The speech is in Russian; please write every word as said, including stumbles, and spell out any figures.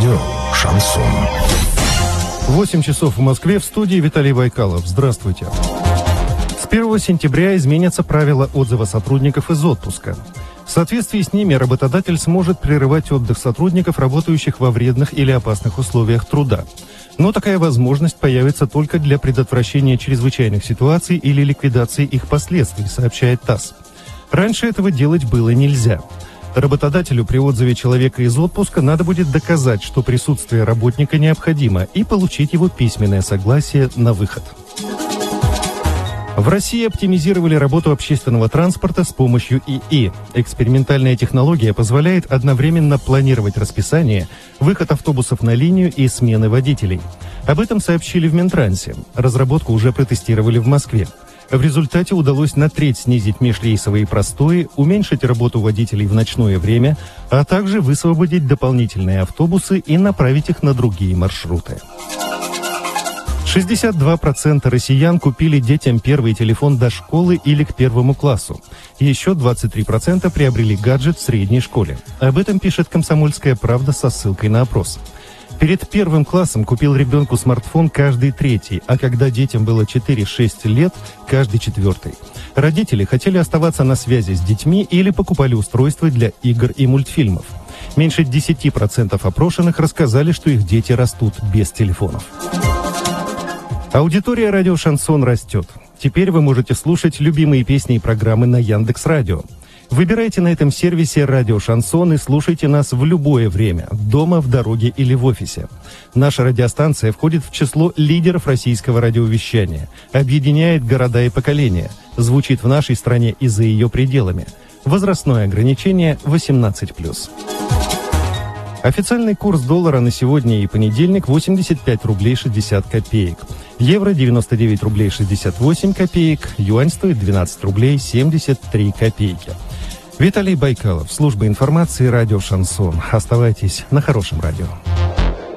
Радио «Шансон». восемь часов в Москве, в студии Виталий Байкалов. Здравствуйте. С первого сентября изменятся правила отзыва сотрудников из отпуска. В соответствии с ними работодатель сможет прерывать отдых сотрудников, работающих во вредных или опасных условиях труда. Но такая возможность появится только для предотвращения чрезвычайных ситуаций или ликвидации их последствий, сообщает ТАСС. Раньше этого делать было нельзя. Работодателю при отзыве человека из отпуска надо будет доказать, что присутствие работника необходимо, и получить его письменное согласие на выход. В России оптимизировали работу общественного транспорта с помощью ИИ. Экспериментальная технология позволяет одновременно планировать расписание, выход автобусов на линию и смены водителей. Об этом сообщили в Минтрансе. Разработку уже протестировали в Москве. В результате удалось на треть снизить межрейсовые простои, уменьшить работу водителей в ночное время, а также высвободить дополнительные автобусы и направить их на другие маршруты. шестьдесят два процента россиян купили детям первый телефон до школы или к первому классу. Еще двадцать три процента приобрели гаджет в средней школе. Об этом пишет «Комсомольская правда» со ссылкой на опрос. Перед первым классом купил ребенку смартфон каждый третий, а когда детям было четыре-шесть лет, каждый четвертый. Родители хотели оставаться на связи с детьми или покупали устройства для игр и мультфильмов. Меньше десять процентов опрошенных рассказали, что их дети растут без телефонов. Аудитория радио «Шансон» растет. Теперь вы можете слушать любимые песни и программы на Яндекс.Радио. Выбирайте на этом сервисе «Радио Шансон» и слушайте нас в любое время, дома, в дороге или в офисе. Наша радиостанция входит в число лидеров российского радиовещания, объединяет города и поколения, звучит в нашей стране и за ее пределами. Возрастное ограничение восемнадцать плюс. Официальный курс доллара на сегодня и понедельник восемьдесят пять рублей шестьдесят копеек. Евро девяносто девять рублей шестьдесят восемь копеек. Юань стоит двенадцать рублей семьдесят три копейки. Виталий Байкалов, служба информации, радио «Шансон». Оставайтесь на хорошем радио.